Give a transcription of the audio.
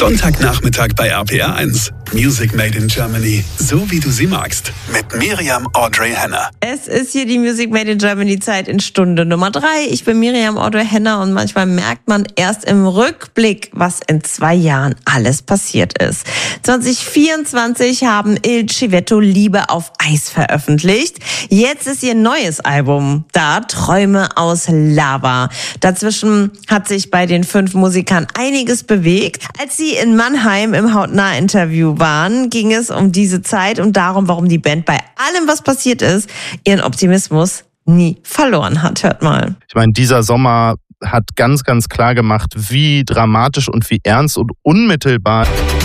Sonntagnachmittag bei RPR1. Music Made in Germany. So wie du sie magst. Mit Miriam Audrey Henner. Es ist hier die Music Made in Germany Zeit in Stunde Nummer 3. Ich bin Miriam Audrey Henner und manchmal merkt man erst im Rückblick, was in 2 Jahren alles passiert ist. 2024 haben Il Civetto Liebe auf Eis veröffentlicht. Jetzt ist ihr neues Album da, Träume aus Lava. Dazwischen hat sich bei den 5 Musikern einiges bewegt. Als sie in Mannheim im Hautnah-Interview waren, ging es um diese Zeit und darum, warum die Band bei allem, was passiert ist, ihren Optimismus nie verloren hat. Hört mal. Ich meine, dieser Sommer hat ganz, ganz klar gemacht, wie dramatisch und wie ernst und unmittelbar